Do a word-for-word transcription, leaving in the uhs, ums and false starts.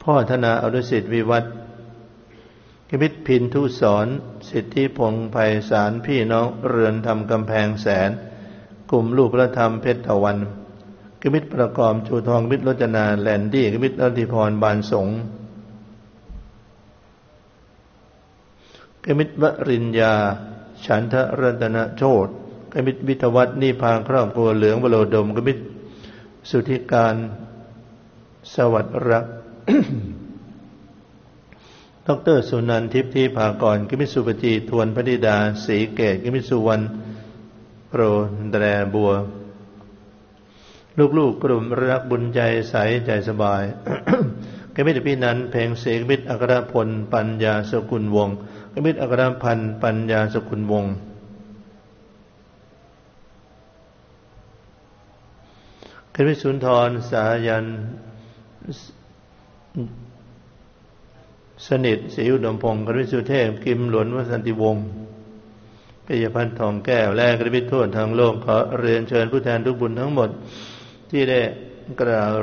พ่อธนาอนุสิทธิ์วิวัฒน์กมิตรพินทุสรสิทธิพงษ์ไพศาลพี่น้องเรือนธรรมกำแพงแสนกลุ่มลูกพระธรรมเพชรตะวันกมิตรประกอบชูทองกมิตรรจนาแลนดี้กมิตรอธิพรบานสงกมิตรวริญญาฉันทรัตนโชติกมิตรวิทวัฒน์นิพาครอบครัวเหลืองวโรดมกมิตรสุทธิการสวัสดิ์รัก ดร.สุนันท์ทิพย์ที่ภากรกมิตรสุปจีทวนพนิดาศรีเกตกมิตรสุวรรณโปรแดรบัวลูกๆกลุ่มรักบุญใจใสใจสบาย กมิตรพี่นันท์เพ็งเสกมิตรอัครพลปัญญาสกุลวงศ์กมิตรอัครพันธ์ปัญญาสกุลวงศ์กมิตรสุนทรสายันสนิทศรีอุดมพงศ์กมิตรสุเทพกิมหลวนวสันติวงศ์ปิยพันธ์ทองแก้วและกมิตรทั่วทางโลกขอเรียนเชิญผู้แทนทุกบุญทั้งหมดที่ได้กล่าว